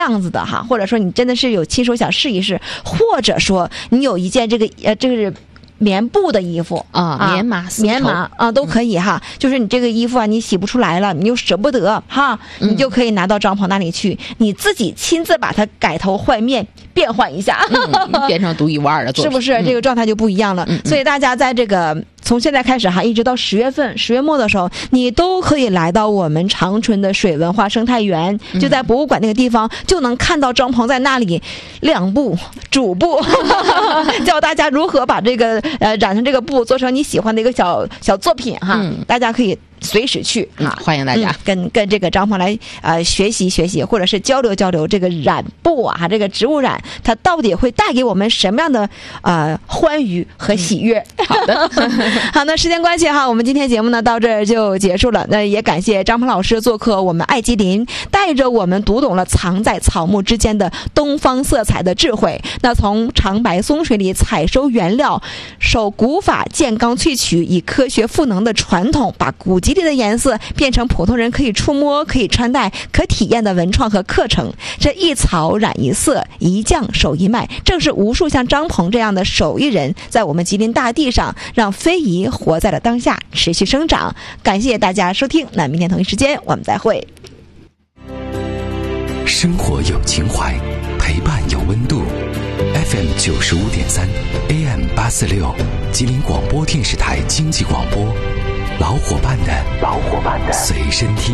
样子的哈，或者说你真的是有亲手想试一试，或者说你有一件这个是棉布的衣服棉麻都可以哈。就是你这个衣服啊，你洗不出来了，你又舍不得哈，你就可以拿到张鹏那里去，你自己亲自把它改头换面，变换一下， 变成独一无二的作品， 是不是？这个状态就不一样了。所以大家在这个从现在开始哈，一直到10月份10月末的时候，你都可以来到我们长春的水文化生态园，就在博物馆那个地方，就能看到张鹏在那里亮布主布教大家如何把这个染成这个布做成你喜欢的一个小作品哈。大家可以随时去欢迎大家跟这个张鹏来学习学习，或者是交流交流这个染布啊，这个植物染它到底会带给我们什么样的欢愉和喜悦。 好的好，那时间关系哈，我们今天节目呢到这儿就结束了。那也感谢张鹏老师做客我们爱吉林，带着我们读懂了藏在草木之间的东方色彩的智慧。那从长白松水里采收原料，守古法建钢萃取，以科学赋能的传统，把古籍里的颜色变成普通人可以触摸、可以穿戴、可体验的文创和课程。这一草染一色，一匠手一脉，正是无数像张鹏这样的手艺人在我们吉林大地上让非遗活在了当下，持续生长。感谢大家收听，那明天同一时间我们再会。 生活有情怀，陪伴有温度。FM 95.3 AM 846，吉林广播电视台经济广播，老伙伴的随身听。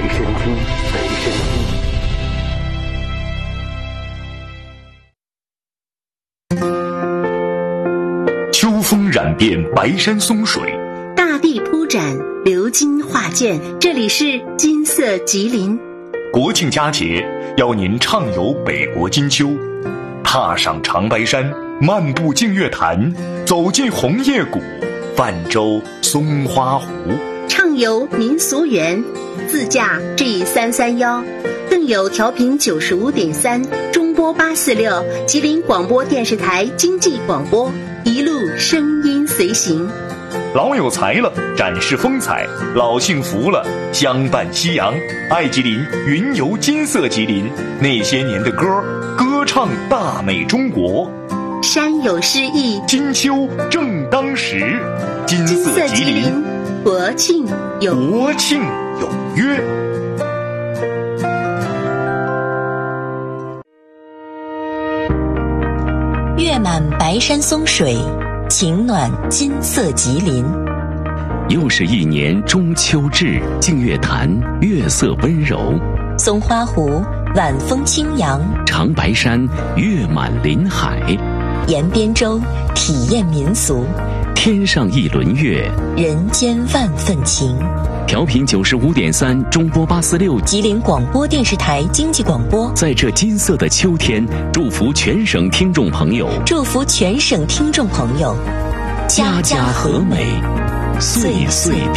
秋风染遍白山松水， 大地铺展鎏金画件，这里是金色吉林。 国庆佳节，邀您畅游北国金秋，踏上长白山，漫步净月潭，走进红叶谷，泛舟松花湖， 畅游民俗园，自驾 G331，更有调频95.3中波846吉林广播电视台经济广播，一路声音随行。 老有才了，展示风采；老幸福了，相伴夕阳。爱吉林，云游金色吉林，那些年的歌，歌唱大美中国。 山有诗意， 金秋正当时。金色吉林， 国庆有约。 月满白山松水，情暖金色吉林。 又是一年中秋至，净月潭月色温柔， 松花湖晚风轻扬， 长白山月满林海， 沿边舟体验民俗， 天上一轮月， 人间万份情。 调频95.3中波846 吉林广播电视台经济广播， 在这金色的秋天，祝福全省听众朋友， 家家和美， 岁岁